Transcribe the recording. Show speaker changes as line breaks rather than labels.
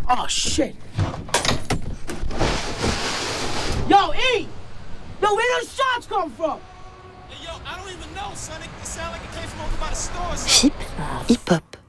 Oh, shit. Yo, E! Yo, where those shots come from?
Hey, yo, I don't even know, son. It sound like it came from over by the store or something.
Chip, hip-hop.